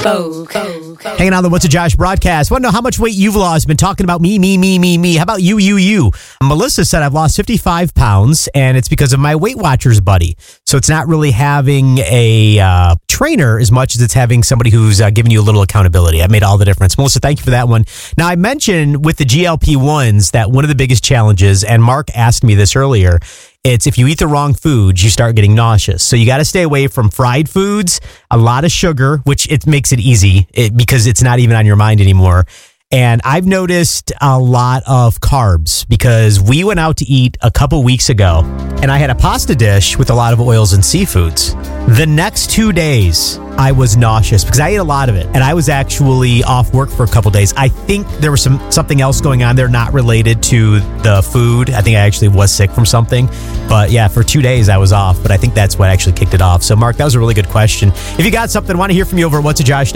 Hanging on the What's a Josh broadcast. Want to know how much weight you've lost? Been talking about me. How about you? Melissa said I've lost 55 pounds, and it's because of my Weight Watchers buddy. So it's not really having a trainer as much as it's having somebody who's giving you a little accountability. That made all the difference. Melissa, thank you for that one. Now, I mentioned with the GLP-1s that one of the biggest challenges, and Mark asked me this earlier, it's if you eat the wrong foods, you start getting nauseous. So you got to stay away from fried foods, a lot of sugar, which it makes it easy because it's not even on your mind anymore. And I've noticed a lot of carbs because we went out to eat a couple weeks ago and I had a pasta dish with a lot of oils and seafoods. The next 2 days, I was nauseous because I ate a lot of it and I was actually off work for a couple days. I think there was something else going on there not related to the food. I think I actually was sick from something. But yeah, for 2 days I was off, but I think that's what actually kicked it off. So Mark, that was a really good question. If you got something, I want to hear from you over at What's a Josh.